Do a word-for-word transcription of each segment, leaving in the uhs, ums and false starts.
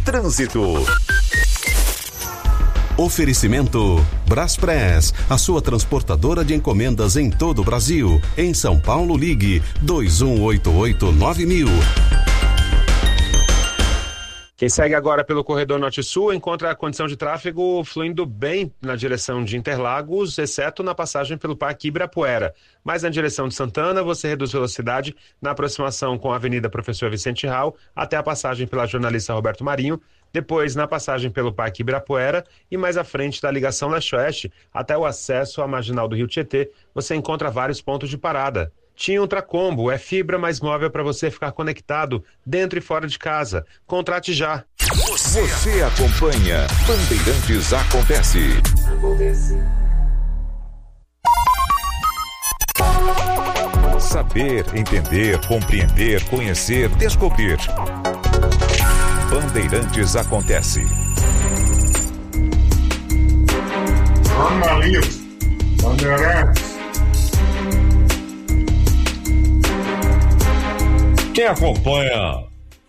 Trânsito. Oferecimento Braspress, a sua transportadora de encomendas em todo o Brasil. Em São Paulo, ligue dois um oito oito nove mil. Quem segue agora pelo corredor Norte-Sul encontra a condição de tráfego fluindo bem na direção de Interlagos, exceto na passagem pelo Parque Ibirapuera. Mas na direção de Santana, você reduz velocidade na aproximação com a Avenida Professor Vicente Rau até a passagem pela jornalista Roberto Marinho, depois na passagem pelo Parque Ibirapuera e mais à frente da ligação leste-oeste até o acesso à Marginal do Rio Tietê, você encontra vários pontos de parada. Tinha Ultracombo, é fibra mais móvel para você ficar conectado dentro e fora de casa. Contrate já. Você, você acompanha Bandeirantes Acontece. Saber, entender, compreender, conhecer, descobrir. Bandeirantes Acontece. Jornalismo. Bandeirantes. Quem acompanha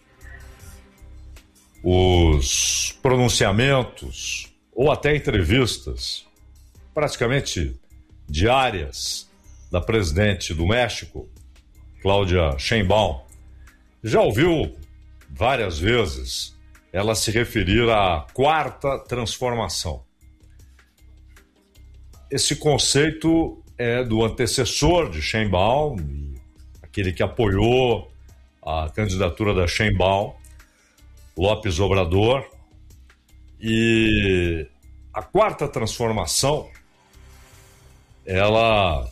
os pronunciamentos ou até entrevistas praticamente diárias da presidente do México, Cláudia Sheinbaum, já ouviu várias vezes ela se referir à quarta transformação. Esse conceito é do antecessor de Sheinbaum, aquele que apoiou a candidatura da Sheinbaum, López Obrador, e a quarta transformação, ela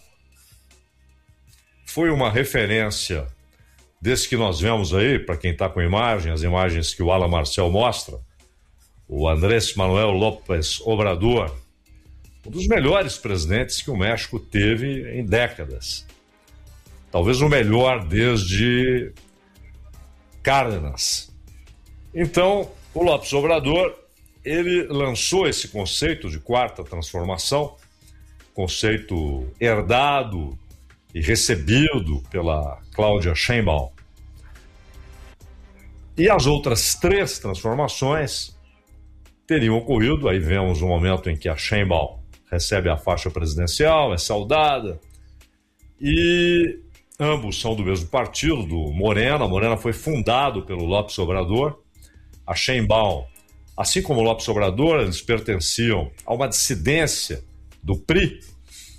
foi uma referência desse que nós vemos aí, para quem está com imagem, as imagens que o Alan Marcel mostra, o Andrés Manuel López Obrador, um dos melhores presidentes que o México teve em décadas. Talvez o melhor desde Cárdenas. Então, o López Obrador, ele lançou esse conceito de quarta transformação, conceito herdado e recebido pela Cláudia Sheinbaum. E as outras três transformações teriam ocorrido, aí vemos o momento em que a Sheinbaum recebe a faixa presidencial, é saudada, e ambos são do mesmo partido, do Morena. Morena foi fundado pelo López Obrador. A Sheinbaum, assim como o López Obrador, eles pertenciam a uma dissidência do P R I.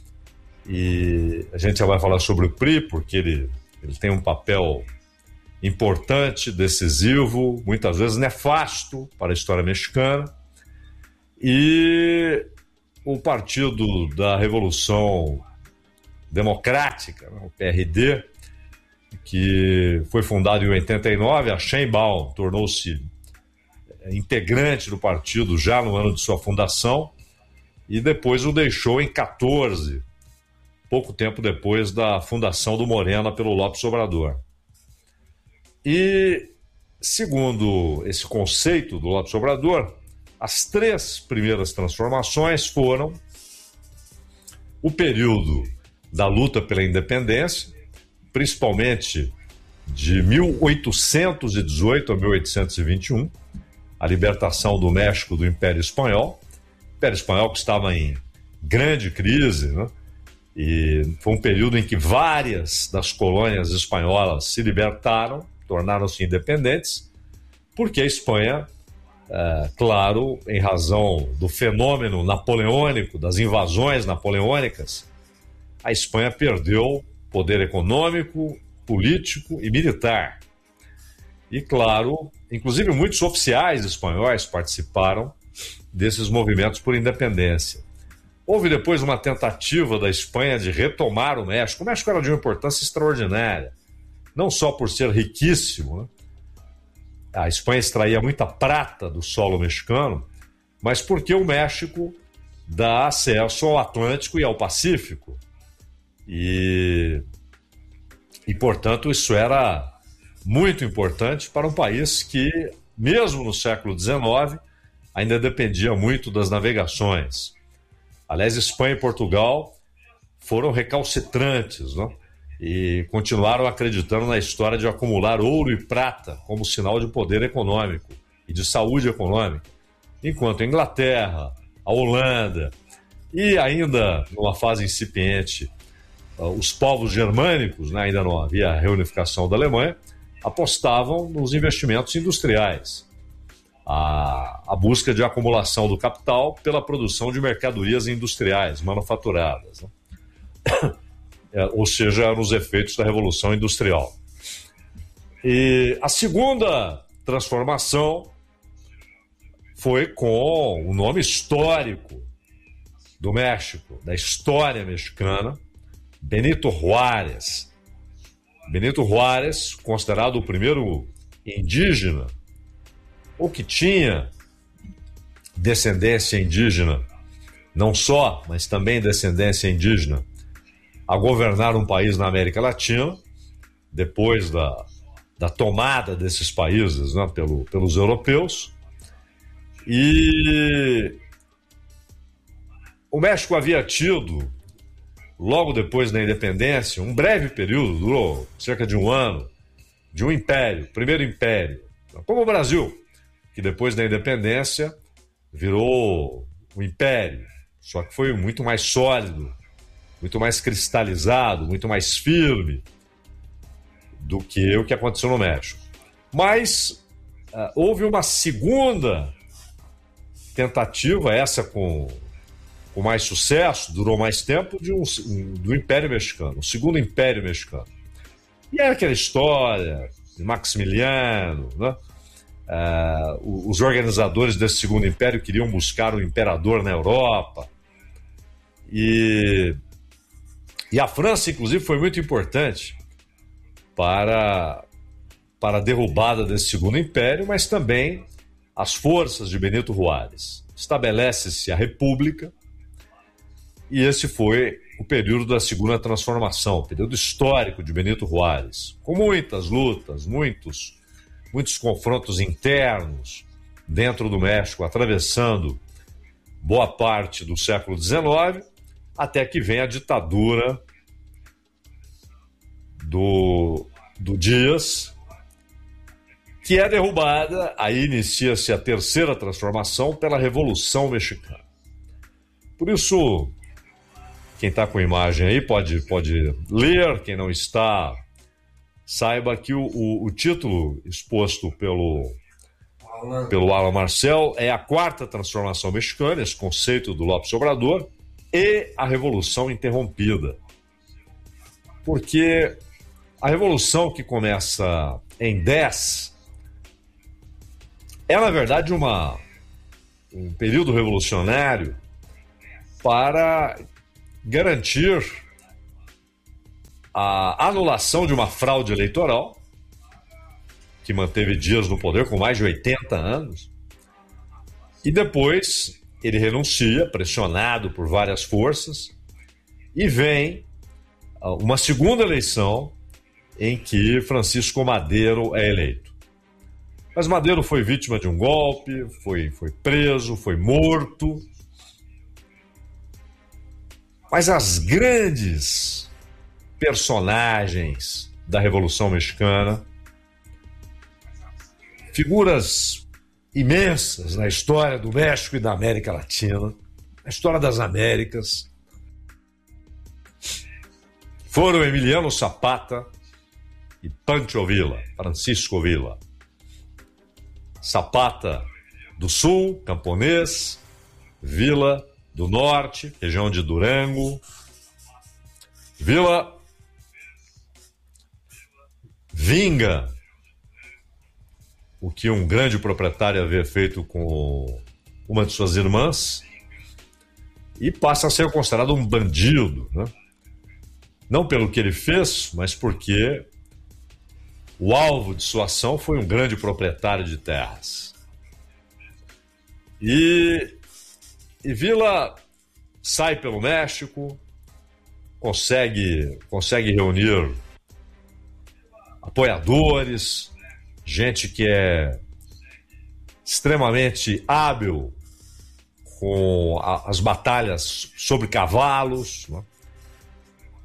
E a gente já vai falar sobre o P R I, porque ele, ele tem um papel importante, decisivo, muitas vezes nefasto para a história mexicana. E o Partido da Revolução Democrática, o P R D, que foi fundado em oitenta e nove, a Sheinbaum tornou-se integrante do partido já no ano de sua fundação e depois o deixou em catorze, pouco tempo depois da fundação do Morena pelo López Obrador. E, segundo esse conceito do López Obrador, as três primeiras transformações foram o período da luta pela independência, principalmente de mil oitocentos e dezoito a mil oitocentos e vinte e um, a libertação do México do Império Espanhol, o Império Espanhol que estava em grande crise, né? E foi um período em que várias das colônias espanholas se libertaram, tornaram-se independentes, porque a Espanha, é, claro, em razão do fenômeno napoleônico, das invasões napoleônicas, a Espanha perdeu poder econômico, político e militar. E, claro, inclusive muitos oficiais espanhóis participaram desses movimentos por independência. Houve depois uma tentativa da Espanha de retomar o México. O México era de uma importância extraordinária, não só por ser riquíssimo, né? A Espanha extraía muita prata do solo mexicano, mas porque o México dá acesso ao Atlântico e ao Pacífico. E, e, portanto, isso era muito importante para um país que, mesmo no século dezenove, ainda dependia muito das navegações. Aliás, Espanha e Portugal foram recalcitrantes, né? E continuaram acreditando na história de acumular ouro e prata como sinal de poder econômico e de saúde econômica, enquanto a Inglaterra, a Holanda e ainda numa fase incipiente os povos germânicos, né, ainda não havia a reunificação da Alemanha, apostavam nos investimentos industriais, a, a busca de acumulação do capital pela produção de mercadorias industriais, manufaturadas, né? É, ou seja, nos efeitos da Revolução Industrial. E a segunda transformação foi com o nome histórico do México, da história mexicana, Benito Juárez. Benito Juárez, considerado o primeiro indígena, ou que tinha descendência indígena, não só, mas também descendência indígena, a governar um país na América Latina, depois da, da tomada desses países, né, pelo, pelos europeus. E o México havia tido, logo depois da independência, um breve período, durou cerca de um ano, de um império, primeiro império, como o Brasil, que depois da independência virou um império, só que foi muito mais sólido, muito mais cristalizado, muito mais firme do que o que aconteceu no México. Mas uh, houve uma segunda tentativa, essa com, com mais sucesso, durou mais tempo, de um, um, do Império Mexicano, o segundo Império Mexicano. E era aquela história de Maximiliano, né? Uh, os organizadores desse segundo império queriam buscar o imperador na Europa. E, e a França, inclusive, foi muito importante para, para a derrubada desse segundo império, mas também as forças de Benito Juárez. Estabelece-se a República, e esse foi o período da segunda transformação, o período histórico de Benito Juárez, com muitas lutas, muitos, muitos confrontos internos dentro do México, atravessando boa parte do século dezenove, até que vem a ditadura do, do Díaz, que é derrubada, aí inicia-se a terceira transformação pela Revolução Mexicana. Por isso, quem está com a imagem aí pode, pode ler, quem não está, saiba que o, o, o título exposto pelo, pelo Alan Marcel é a quarta transformação mexicana, esse conceito do López Obrador, e a Revolução Interrompida. Porque a Revolução, que começa em dez, é, na verdade, uma, um período revolucionário para garantir a anulação de uma fraude eleitoral que manteve Díaz no poder com mais de oitenta anos, e depois ele renuncia, pressionado por várias forças, e vem uma segunda eleição em que Francisco Madero é eleito. Mas Madero foi vítima de um golpe, foi, foi preso, foi morto. Mas as grandes personagens da Revolução Mexicana, figuras imensas na história do México e da América Latina, na história das Américas, foram Emiliano Zapata e Pancho Villa, Francisco Villa. Zapata do Sul, camponês, Villa do Norte, região de Durango. Villa vinga o que um grande proprietário havia feito com uma de suas irmãs e passa a ser considerado um bandido, né? Não pelo que ele fez, mas porque o alvo de sua ação foi um grande proprietário de terras. E, e Villa sai pelo México, consegue, consegue reunir apoiadores, gente que é extremamente hábil com a, as batalhas sobre cavalos, né?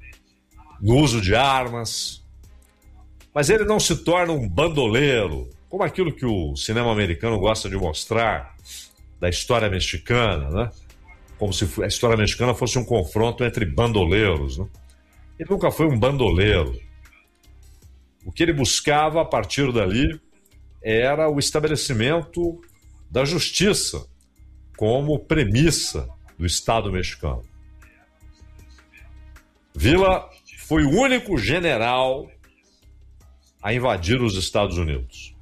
No uso de armas. Mas ele não se torna um bandoleiro, como aquilo que o cinema americano gosta de mostrar da história mexicana, né? Como se a história mexicana fosse um confronto entre bandoleiros, né? Ele nunca foi um bandoleiro. O que ele buscava a partir dali era o estabelecimento da justiça como premissa do Estado mexicano. Villa foi o único general a invadir os Estados Unidos.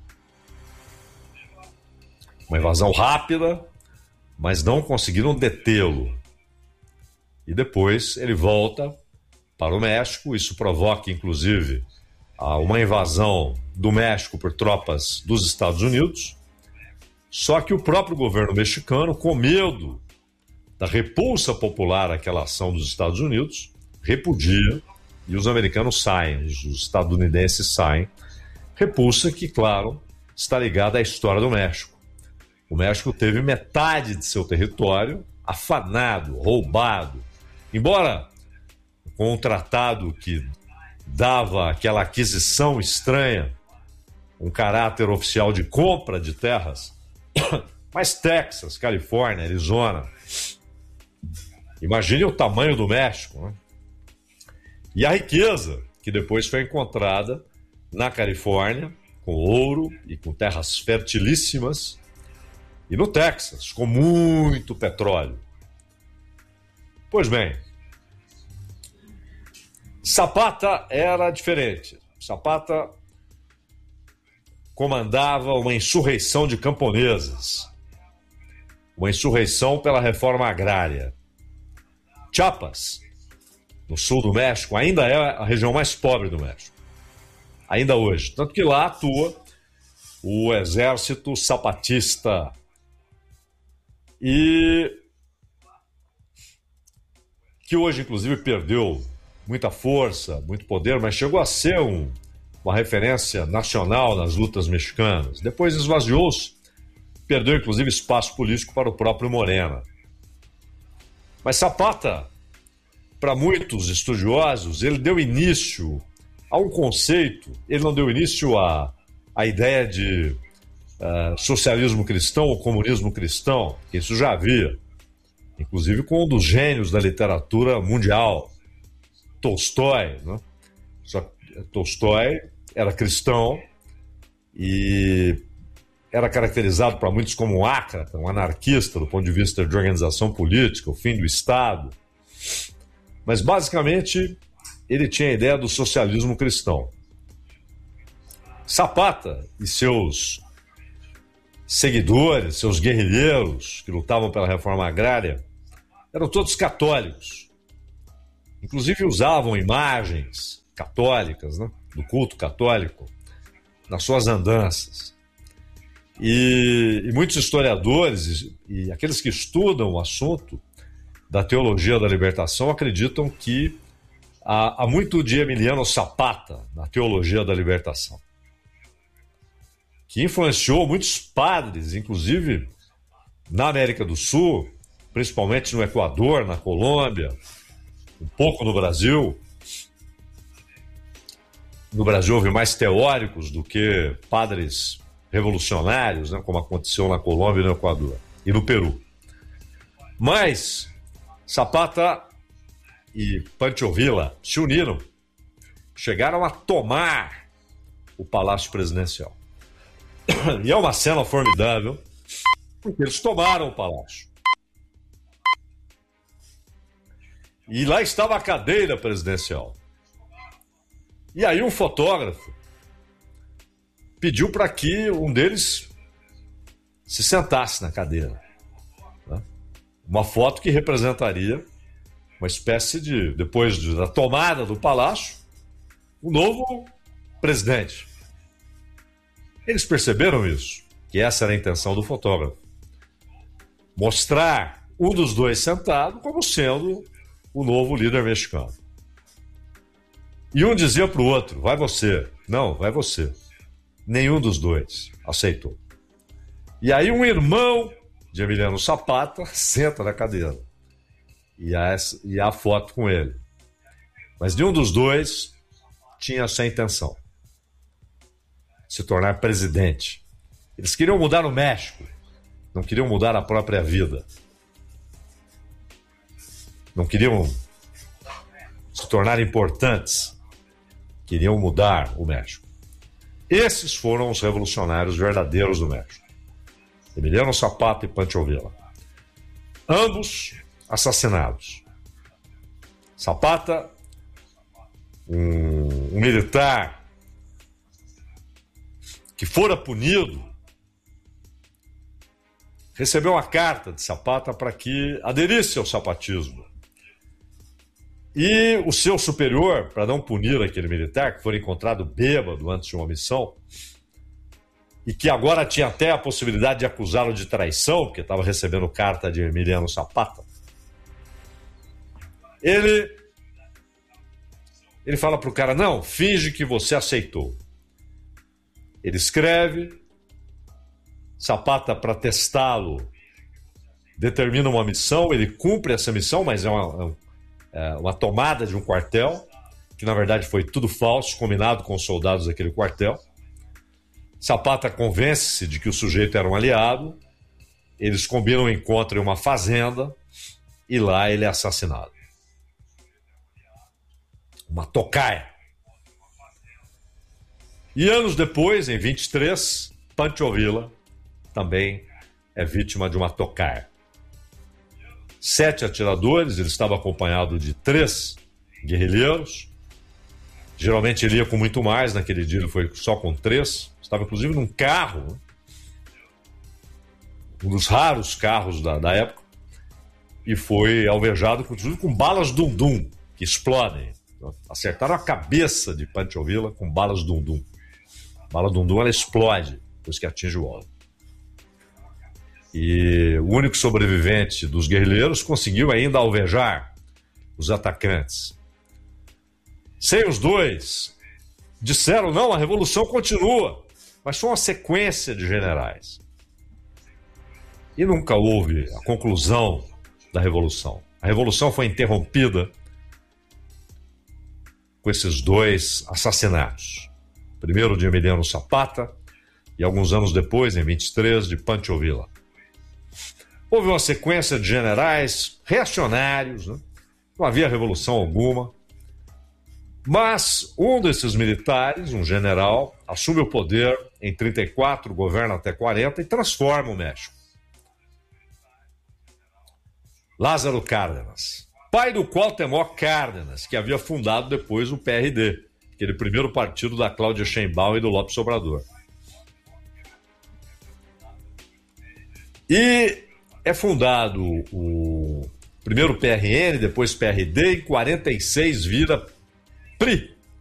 Uma invasão rápida, mas não conseguiram detê-lo. E depois ele volta para o México. Isso provoca, inclusive, uma invasão do México por tropas dos Estados Unidos. Só que o próprio governo mexicano, com medo da repulsa popular àquela ação dos Estados Unidos, repudia, e os americanos saem, os estadunidenses saem. Repulsa que, claro, está ligada à história do México. O México teve metade de seu território afanado, roubado. Embora com um tratado que dava aquela aquisição estranha, um caráter oficial de compra de terras, mas Texas, Califórnia, Arizona, imagine o tamanho do México, né? E a riqueza que depois foi encontrada na Califórnia, com ouro e com terras fertilíssimas, e no Texas, com muito petróleo. Pois bem, Zapata era diferente. Zapata comandava uma insurreição de camponeses, uma insurreição pela reforma agrária. Chiapas, no sul do México, ainda é a região mais pobre do México, ainda hoje. Tanto que lá atua o exército zapatista. E que hoje, inclusive, perdeu muita força, muito poder, mas chegou a ser um, uma referência nacional nas lutas mexicanas. Depois esvaziou-se, perdeu, inclusive, espaço político para o próprio Morena. Mas Zapata, para muitos estudiosos, ele deu início a um conceito, ele não deu início à, à ideia de uh, socialismo cristão ou comunismo cristão, que isso já havia, inclusive com um dos gênios da literatura mundial, Tolstói, né? Só que Tolstói era cristão e era caracterizado para muitos como um ácrata, um anarquista do ponto de vista de organização política, o fim do Estado. Mas, basicamente, ele tinha a ideia do socialismo cristão. Zapata e seus seguidores, seus guerrilheiros que lutavam pela reforma agrária, eram todos católicos. Inclusive usavam imagens católicas, né, do culto católico nas suas andanças. E, e muitos historiadores e, e aqueles que estudam o assunto da teologia da libertação acreditam que há, há muito de Emiliano Zapata na teologia da libertação, que influenciou muitos padres, inclusive na América do Sul, principalmente no Equador, na Colômbia, um pouco no Brasil. No Brasil houve mais teóricos do que padres revolucionários, né, como aconteceu na Colômbia e no Equador, e no Peru. Mas Zapata e Pancho Villa se uniram, chegaram a tomar o Palácio Presidencial. E é uma cena formidável, porque eles tomaram o palácio. E lá estava a cadeira presidencial. E aí um fotógrafo pediu para que um deles se sentasse na cadeira, né? Uma foto que representaria uma espécie de, depois da tomada do palácio, o novo presidente. Eles perceberam isso, que essa era a intenção do fotógrafo. Mostrar um dos dois sentado como sendo o novo líder mexicano. E um dizia para o outro, vai você. Não, vai você. Nenhum dos dois aceitou. E aí um irmão de Emiliano Zapata senta na cadeira. E há, essa, e há foto com ele. Mas nenhum dos dois tinha essa intenção. Se tornar presidente. Eles queriam mudar o México, não queriam mudar a própria vida. Não queriam se tornar importantes, queriam mudar o México. Esses foram os revolucionários verdadeiros do México. Emiliano Zapata e Pancho Villa. Ambos assassinados. Zapata, um, um militar que fora punido, recebeu uma carta de Zapata para que aderisse ao zapatismo. E o seu superior, para não punir aquele militar, que foi encontrado bêbado antes de uma missão, e que agora tinha até a possibilidade de acusá-lo de traição, porque estava recebendo carta de Emiliano Zapata, ele, ele fala para o cara, não, finge que você aceitou. Ele escreve, Zapata, para testá-lo, determina uma missão, ele cumpre essa missão, mas é uma, é uma tomada de um quartel, que na verdade foi tudo falso, combinado com os soldados daquele quartel. Zapata convence-se de que o sujeito era um aliado, eles combinam um encontro em uma fazenda e lá ele é assassinado. Uma tocaia. E anos depois, em vinte e três, Pancho Villa também é vítima de uma tocaia. Sete atiradores, ele estava acompanhado de três guerrilheiros. Geralmente ele ia com muito mais, naquele dia ele foi só com três. Estava inclusive num carro, um dos raros carros da, da época, e foi alvejado inclusive com balas dum-dum, que explodem. Acertaram a cabeça de Pancho Villa com balas dum-dum. A bala dum-dum, ela explode depois que atinge o alvo. E o único sobrevivente dos guerrilheiros conseguiu ainda alvejar os atacantes. Sem os dois, disseram, não, a revolução continua. Mas foi uma sequência de generais. E nunca houve a conclusão da revolução. A revolução foi interrompida com esses dois assassinatos. Primeiro de Emiliano Zapata e alguns anos depois, em vinte e três, de Pancho Villa. Houve uma sequência de generais reacionários, né? Não havia revolução alguma. Mas um desses militares, um general, assume o poder em trinta e quatro, governa até quarenta e transforma o México. Lázaro Cárdenas, pai do Cuauhtémoc Cárdenas, que havia fundado depois o P R D, aquele primeiro partido da Cláudia Sheinbaum e do Lopes Obrador. E é fundado o primeiro P R N, depois P R D, em quarenta e seis vira P R I.